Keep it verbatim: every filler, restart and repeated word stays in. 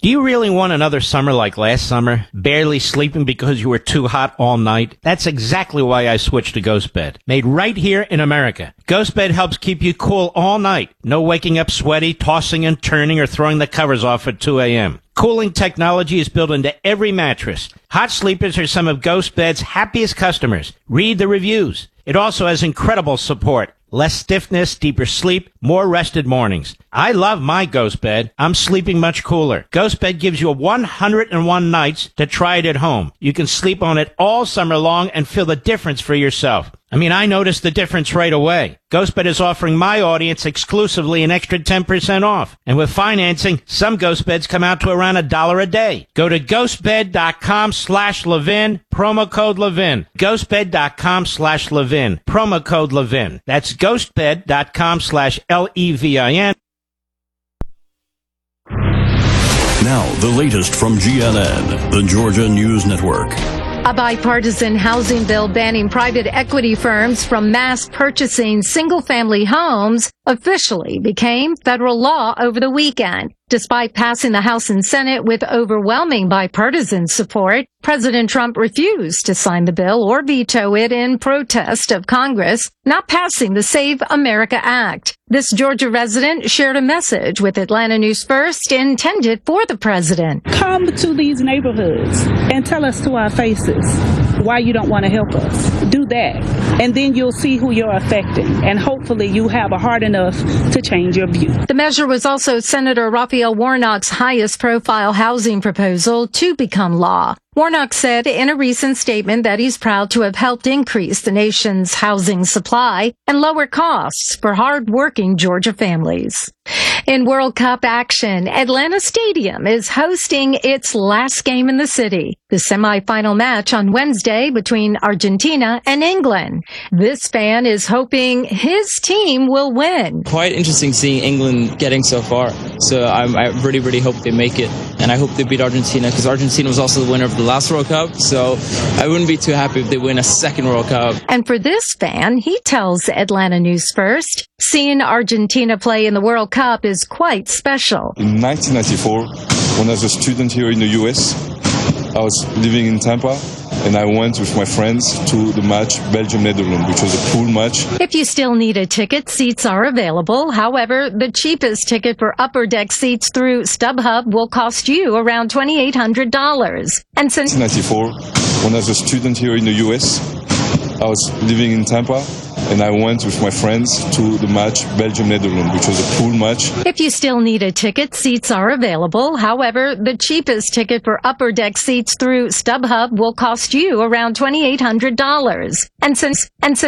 Do you really want another summer like last summer? Barely sleeping because you were too hot all night? That's exactly why I switched to GhostBed. Made right here in America. GhostBed helps keep you cool all night. No waking up sweaty, tossing and turning, or throwing the covers off at two a.m. Cooling technology is built into every mattress. Hot sleepers are some of GhostBed's happiest customers. Read the reviews. It also has incredible support. Less stiffness, deeper sleep, more rested mornings. I love my GhostBed. I'm sleeping much cooler. GhostBed gives you one hundred one nights to try it at home. You can sleep on it all summer long and feel the difference for yourself. I mean, I noticed the difference right away. GhostBed is offering my audience exclusively an extra ten percent off. And with financing, some GhostBeds come out to around a dollar a day. Go to ghostbed.com slash Levin, promo code Levin. Ghostbed.com slash Levin, promo code Levin. That's ghostbed.com slash L E V I N. Now, the latest from G N N, the Georgia News Network. A bipartisan housing bill banning private equity firms from mass purchasing single-family homes officially became federal law over the weekend. Despite passing the House and Senate with overwhelming bipartisan support, President Trump refused to sign the bill or veto it in protest of Congress not passing the Save America Act. This Georgia resident shared a message with Atlanta News First intended for the president. Come to these neighborhoods and tell us to our faces why you don't want to help us. Do that, and then you'll see who you're affecting, and hopefully you have a heart enough to change your view. The measure was also Senator Raphael Warnock's highest profile housing proposal to become law. Warnock said in a recent statement that he's proud to have helped increase the nation's housing supply and lower costs for hard-working Georgia families. In World Cup action, Atlanta Stadium is hosting its last game in the city, the semifinal match on Wednesday between Argentina and England. This fan is hoping his team will win. Quite interesting seeing England getting so far. So I'm, I really, really hope they make it. And I hope they beat Argentina, because Argentina was also the winner of the last World Cup. So I wouldn't be too happy if they win a second World Cup. And for this fan, he tells Atlanta News First, seeing Argentina play in the World Cup is quite special. In nineteen ninety-four, when I was a student here in the U S, I was living in Tampa, and I went with my friends to the match Belgium-Netherlands, which was a pool match. If you still need a ticket, seats are available. However, the cheapest ticket for upper deck seats through StubHub will cost you around two thousand eight hundred dollars. And since nineteen ninety-four, when I was a student here in the U S, I was living in Tampa, and I went with my friends to the match Belgium-Netherlands, which was a pool match. If you still need a ticket, seats are available. However, the cheapest ticket for upper deck seats through StubHub will cost you around two thousand eight hundred dollars. And since and since